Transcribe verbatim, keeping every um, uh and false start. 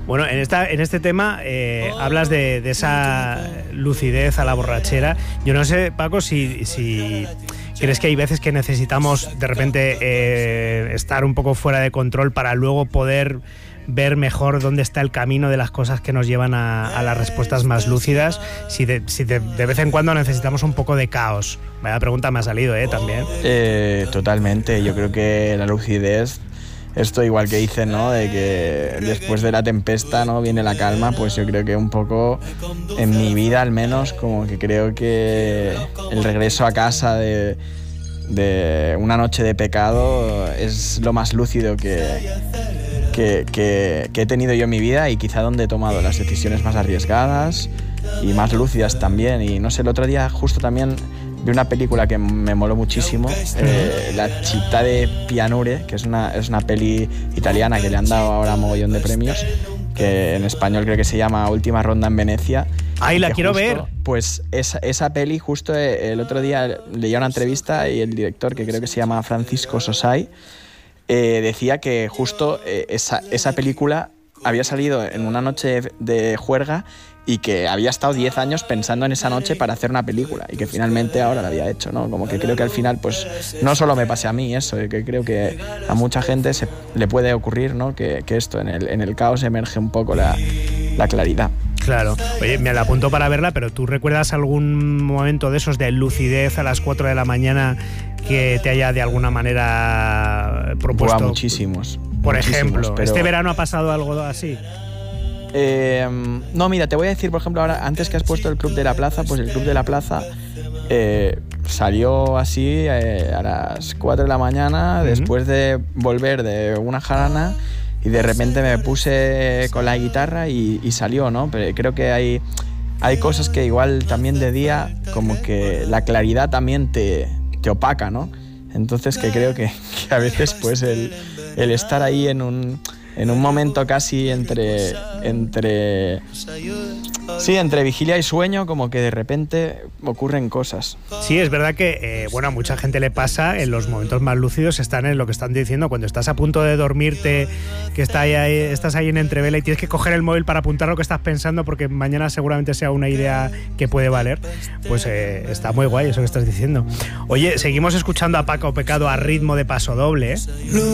Bueno, en esta en este tema eh, hablas de, de esa lucidez a la borrachera. Yo no sé, Paco, si, si crees que hay veces que necesitamos de repente eh, estar un poco fuera de control para luego poder ver mejor dónde está el camino de las cosas que nos llevan a, a las respuestas más lúcidas, si, de, si de, de vez en cuando necesitamos un poco de caos. Vaya pregunta me ha salido, ¿eh? También. Eh, totalmente, yo creo que la lucidez, esto igual que dicen, ¿no? De que después de la tempestad, ¿no? Viene la calma, pues yo creo que un poco en mi vida al menos, como que creo que el regreso a casa de, de una noche de pecado es lo más lúcido que... Que, que, que he tenido yo en mi vida y quizá donde he tomado las decisiones más arriesgadas y más lúcidas también. Y no sé, el otro día justo también vi una película que me moló muchísimo, eh, La Città de Pianure, que es una, es una peli italiana que le han dado ahora mogollón de premios, que en español creo que se llama Última Ronda en Venecia. ¡Ay, la quiero justo, ver! Pues esa, esa peli, justo el otro día leía una entrevista y el director, que creo que se llama Francisco Sosai, Eh, decía que justo eh, esa, esa película había salido en una noche de juerga y que había estado diez años pensando en esa noche para hacer una película y que finalmente ahora la había hecho, ¿no? Como que creo que al final, pues, no solo me pase a mí eso, que creo que a mucha gente se, le puede ocurrir, ¿no? Que, que esto, en el, en el caos emerge un poco la, la claridad. Claro. Oye, me la apunto para verla, pero ¿tú recuerdas algún momento de esos de lucidez a las cuatro de la mañana que te haya de alguna manera propuesto? Buah, muchísimos. Por muchísimos, ejemplo, pero... ¿este verano ha pasado algo así? Eh, no, mira, te voy a decir, por ejemplo, ahora, antes que has puesto el Club de la Plaza, pues el Club de la Plaza eh, salió así eh, a las cuatro de la mañana, uh-huh. después de volver de una jarana, y de repente me puse con la guitarra y, y salió, ¿no? Pero creo que hay, hay cosas que igual también de día, como que la claridad también te, te opaca, ¿no? Entonces que creo que, que a veces pues el, el estar ahí en un... en un momento casi entre, entre, sí, entre vigilia y sueño, como que de repente ocurren cosas. Sí, es verdad que eh, bueno, a mucha gente le pasa en los momentos más lúcidos, están en lo que están diciendo, cuando estás a punto de dormirte, que está ahí, estás ahí en entrevela y tienes que coger el móvil para apuntar lo que estás pensando porque mañana seguramente sea una idea que puede valer, pues eh, está muy guay eso que estás diciendo. Oye, seguimos escuchando a Paco Pecado a ritmo de paso doble, ¿eh?